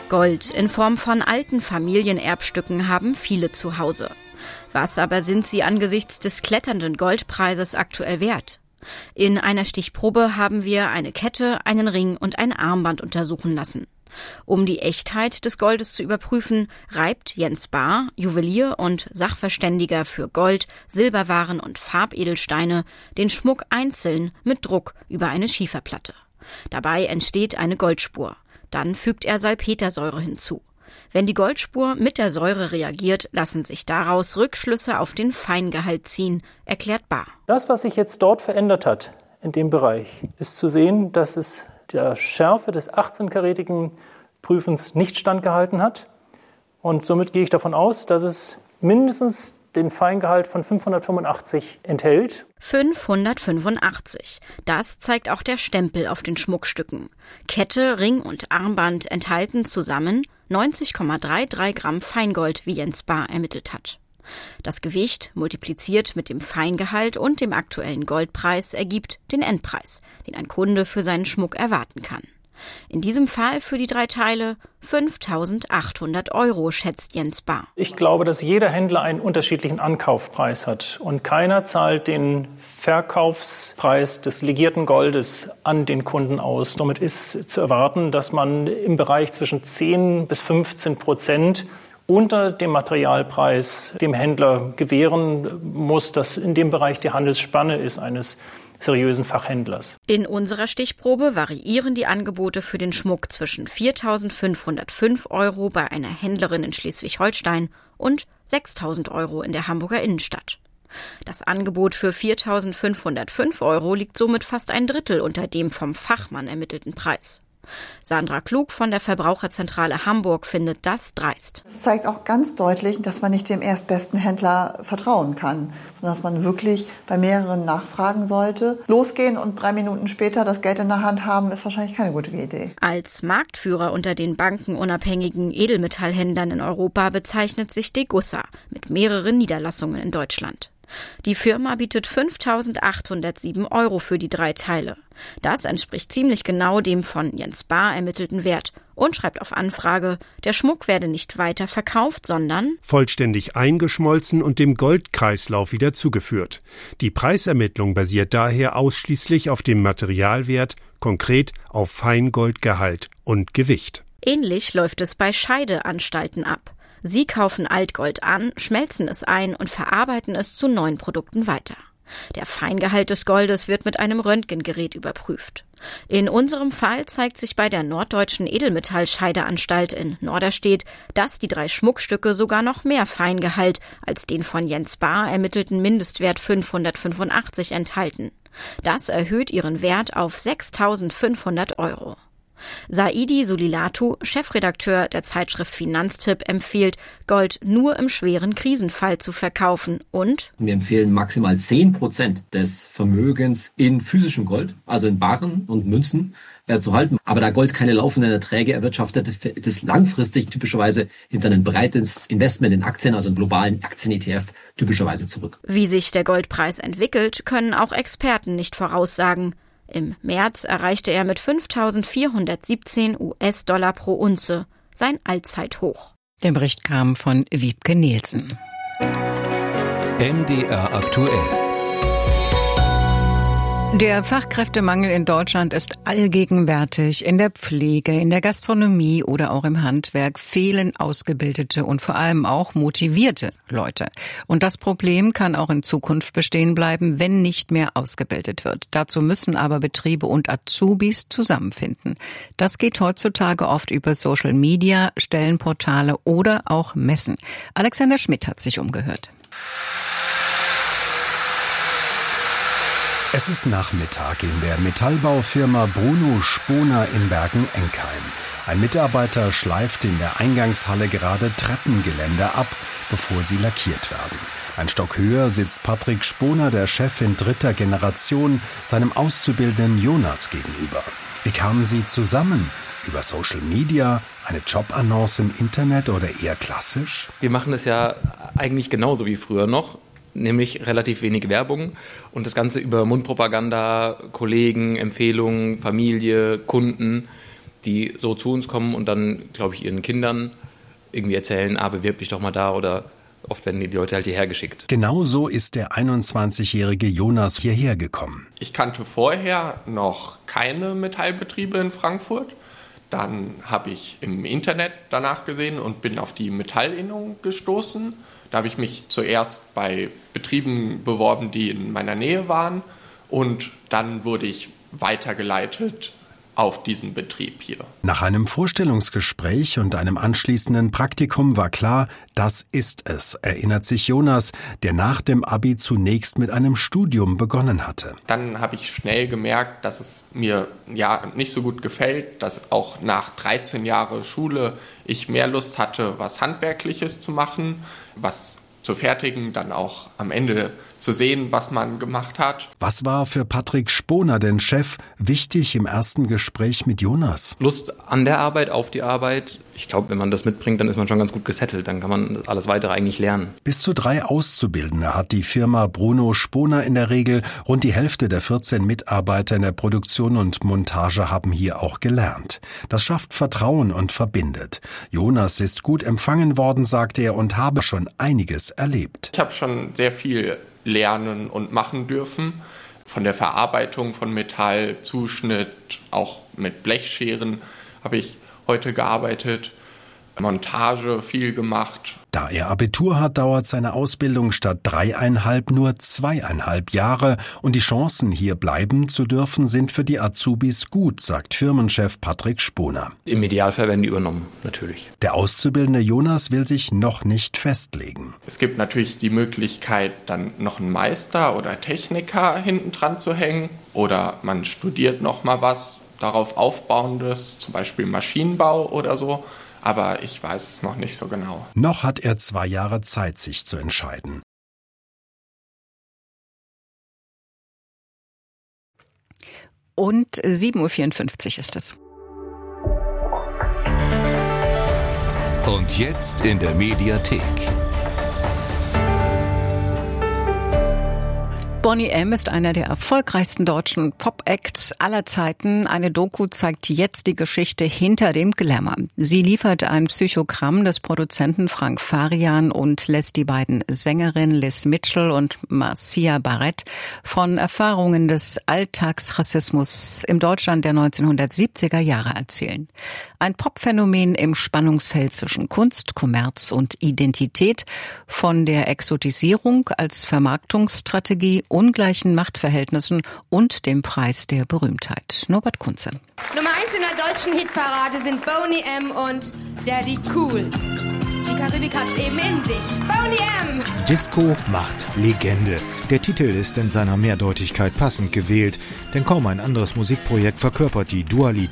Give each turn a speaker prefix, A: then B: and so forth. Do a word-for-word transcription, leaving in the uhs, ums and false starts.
A: Gold in Form von alten Familienerbstücken haben viele zu Hause. Was aber sind sie angesichts des kletternden Goldpreises aktuell wert? In einer Stichprobe haben wir eine Kette, einen Ring und ein Armband untersuchen lassen. Um die Echtheit des Goldes zu überprüfen, reibt Jens Bahr, Juwelier und Sachverständiger für Gold, Silberwaren und Farbedelsteine, den Schmuck einzeln mit Druck über eine Schieferplatte. Dabei entsteht eine Goldspur. Dann fügt er Salpetersäure hinzu. Wenn die Goldspur mit der Säure reagiert, lassen sich daraus Rückschlüsse auf den Feingehalt ziehen, erklärt Bahr.
B: Das, was sich jetzt dort verändert hat in dem Bereich, ist zu sehen, dass es der Schärfe des achtzehnkarätigen Prüfens nicht standgehalten hat. Und somit gehe ich davon aus, dass es mindestens den Feingehalt von fünfhundertfünfundachtzig enthält.
A: fünfhundertfünfundachtzig. Das zeigt auch der Stempel auf den Schmuckstücken. Kette, Ring und Armband enthalten zusammen neunzig Komma dreiunddreißig Gramm Feingold, wie Jens Bahr ermittelt hat. Das Gewicht, multipliziert mit dem Feingehalt und dem aktuellen Goldpreis, ergibt den Endpreis, den ein Kunde für seinen Schmuck erwarten kann. In diesem Fall für die drei Teile fünftausendachthundert Euro, schätzt Jens Bahr.
B: Ich glaube, dass jeder Händler einen unterschiedlichen Ankaufpreis hat und keiner zahlt den Verkaufspreis des legierten Goldes an den Kunden aus. Somit ist zu erwarten, dass man im Bereich zwischen zehn bis fünfzehn Prozent unter dem Materialpreis dem Händler gewähren muss, dass in dem Bereich die Handelsspanne ist eines seriösen Fachhändlers.
A: In unserer Stichprobe variieren die Angebote für den Schmuck zwischen viertausendfünfhundertfünf Euro bei einer Händlerin in Schleswig-Holstein und sechstausend Euro in der Hamburger Innenstadt. Das Angebot für viertausendfünfhundertfünf Euro liegt somit fast ein Drittel unter dem vom Fachmann ermittelten Preis. Sandra Klug von der Verbraucherzentrale Hamburg findet das dreist.
C: Es zeigt auch ganz deutlich, dass man nicht dem erstbesten Händler vertrauen kann, sondern dass man wirklich bei mehreren nachfragen sollte. Losgehen und drei Minuten später das Geld in der Hand haben, ist wahrscheinlich keine gute Idee.
A: Als Marktführer unter den bankenunabhängigen Edelmetallhändlern in Europa bezeichnet sich Degussa mit mehreren Niederlassungen in Deutschland. Die Firma bietet fünftausendachthundertsieben Euro für die drei Teile. Das entspricht ziemlich genau dem von Jens Bahr ermittelten Wert und schreibt auf Anfrage, der Schmuck werde nicht weiter verkauft, sondern
D: vollständig eingeschmolzen und dem Goldkreislauf wieder zugeführt. Die Preisermittlung basiert daher ausschließlich auf dem Materialwert, konkret auf Feingoldgehalt und Gewicht.
A: Ähnlich läuft es bei Scheideanstalten ab. Sie kaufen Altgold an, schmelzen es ein und verarbeiten es zu neuen Produkten weiter. Der Feingehalt des Goldes wird mit einem Röntgengerät überprüft. In unserem Fall zeigt sich bei der Norddeutschen Edelmetallscheideanstalt in Norderstedt, dass die drei Schmuckstücke sogar noch mehr Feingehalt als den von Jens Bahr ermittelten Mindestwert fünfhundertfünfundachtzig enthalten. Das erhöht ihren Wert auf sechstausendfünfhundert Euro. Saidi Sulilatu, Chefredakteur der Zeitschrift Finanztipp, empfiehlt, Gold nur im schweren Krisenfall zu verkaufen und
E: wir empfehlen maximal zehn Prozent des Vermögens in physischem Gold, also in Barren und Münzen, äh, zu halten. Aber da Gold keine laufenden Erträge erwirtschaftet, das langfristig typischerweise hinter ein breites Investment in Aktien, also einen globalen Aktien-E T F, typischerweise zurück.
A: Wie sich der Goldpreis entwickelt, können auch Experten nicht voraussagen. Im März erreichte er mit fünftausendvierhundertsiebzehn U S-Dollar pro Unze sein Allzeithoch.
F: Der Bericht kam von Wiebke Nielsen.
G: M D R aktuell.
F: Der Fachkräftemangel in Deutschland ist allgegenwärtig. In der Pflege, in der Gastronomie oder auch im Handwerk fehlen ausgebildete und vor allem auch motivierte Leute. Und das Problem kann auch in Zukunft bestehen bleiben, wenn nicht mehr ausgebildet wird. Dazu müssen aber Betriebe und Azubis zusammenfinden. Das geht heutzutage oft über Social Media, Stellenportale oder auch Messen. Alexander Schmidt hat sich umgehört.
H: Es ist Nachmittag in der Metallbaufirma Bruno Sponer in Bergen-Enkheim. Ein Mitarbeiter schleift in der Eingangshalle gerade Treppengeländer ab, bevor sie lackiert werden. Ein Stock höher sitzt Patrick Sponer, der Chef in dritter Generation, seinem Auszubildenden Jonas gegenüber. Wie kamen sie zusammen? Über Social Media, eine Jobannonce im Internet oder eher klassisch?
I: Wir machen es ja eigentlich genauso wie früher noch. Nämlich relativ wenig Werbung und das Ganze über Mundpropaganda, Kollegen, Empfehlungen, Familie, Kunden. die so zu uns kommen und dann, glaube ich, ihren Kindern irgendwie erzählen, ah, bewirb dich doch mal da, oder oft werden die Leute halt hierher geschickt.
H: Genau so ist der einundzwanzigjährige Jonas hierher gekommen.
J: Ich kannte vorher noch keine Metallbetriebe in Frankfurt. Dann habe ich im Internet danach gesehen und bin auf die Metallinnung gestoßen. Da habe ich mich zuerst bei Betrieben beworben, die in meiner Nähe waren. Und dann wurde ich weitergeleitet auf diesen Betrieb hier.
H: Nach einem Vorstellungsgespräch und einem anschließenden Praktikum war klar, das ist es, erinnert sich Jonas, der nach dem Abi zunächst mit einem Studium begonnen hatte.
J: Dann habe ich schnell gemerkt, dass es mir ja nicht so gut gefällt, dass auch nach dreizehn Jahren Schule ich mehr Lust hatte, was Handwerkliches zu machen, was zu fertigen, dann auch am Ende zu sehen, was man gemacht hat.
H: Was war für Patrick Sponer, den Chef, wichtig im ersten Gespräch mit Jonas?
I: Lust an der Arbeit, auf die Arbeit. Ich glaube, wenn man das mitbringt, dann ist man schon ganz gut gesettelt. Dann kann man alles Weitere eigentlich lernen.
H: Bis zu drei Auszubildende hat die Firma Bruno Sponer in der Regel. Rund die Hälfte der vierzehn Mitarbeiter in der Produktion und Montage haben hier auch gelernt. Das schafft Vertrauen und verbindet. Jonas ist gut empfangen worden, sagt er, und habe schon einiges erlebt.
J: Ich habe schon sehr viel lernen und machen dürfen. Von der Verarbeitung von Metall, Zuschnitt, auch mit Blechscheren habe ich heute gearbeitet. Montage viel gemacht.
H: Da er Abitur hat, dauert seine Ausbildung statt dreieinhalb nur zweieinhalb Jahre. Und die Chancen, hier bleiben zu dürfen, sind für die Azubis gut, sagt Firmenchef Patrick Sponer.
I: Im Idealfall werden die übernommen, natürlich.
H: Der Auszubildende Jonas will sich noch nicht festlegen.
J: Es gibt natürlich die Möglichkeit, dann noch einen Meister oder Techniker hinten dran zu hängen. Oder man studiert noch mal was darauf Aufbauendes, zum Beispiel Maschinenbau oder so. Aber ich weiß es noch nicht so genau.
H: Noch hat er zwei Jahre Zeit, sich zu entscheiden.
F: Und sieben Uhr vierundfünfzig ist es.
G: Und jetzt in der Mediathek.
F: Boney M. ist einer der erfolgreichsten deutschen Pop-Acts aller Zeiten. Eine Doku zeigt jetzt die Geschichte hinter dem Glamour. Sie liefert ein Psychogramm des Produzenten Frank Farian und lässt die beiden Sängerinnen Liz Mitchell und Marcia Barrett von Erfahrungen des Alltagsrassismus im Deutschland der neunzehnhundertsiebziger Jahre erzählen. Ein Popphänomen im Spannungsfeld zwischen Kunst, Kommerz und Identität, von der Exotisierung als Vermarktungsstrategie, ungleichen Machtverhältnissen und dem Preis der Berühmtheit. Norbert Kunze.
K: Nummer eins in der deutschen Hitparade sind Boney M. und Daddy Cool. Die Karibik hat's eben in sich. Boney M.
L: Disco macht Legende. Der Titel ist in seiner Mehrdeutigkeit passend gewählt, denn kaum ein anderes Musikprojekt verkörpert die Dualität